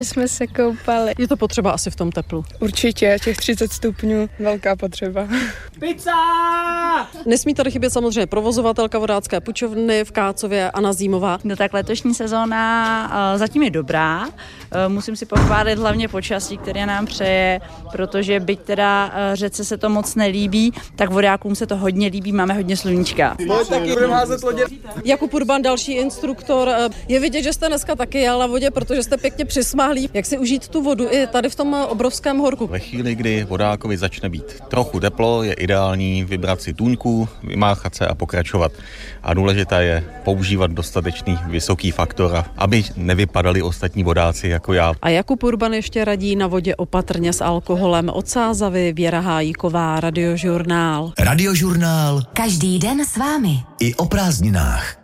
Jsme se koupali. Je to potřeba asi v tom teplu? Určitě, těch 30 stupňů, velká potřeba. Pizza! Nesmí tady chybět samozřejmě provozovatelka vodácké půjčovny v Kácově, Anna Zímová. No tak letošní sezóna zatím je dobrá. Musím si pochválit hlavně počasí, které nám přeje, protože byť teda řece se to moc nelíbí, tak vodákům se to hodně líbí, máme hodně sluníčka. Jakub Urban, další instruktor. Je vidět, že jste dneska taky jel na vodě, protože jste pěkně přismáhlí. Jak si užít tu vodu i tady v tom obrovském horku? Ve chvíli, kdy vodákovi začne být trochu teplo, je ideální vybrat si tůňku, vymáchat se a pokračovat. A důležité je používat dostatečný vysoký faktor, aby nevypadali ostatní vodáci jako já. A Jakub Urban ještě radí na vodě opatrně s alkoholem. Od Sázavy Věra Hájíková, Radiožurnál. Radiožurnál. Každý den s vámi. I o prázdninách.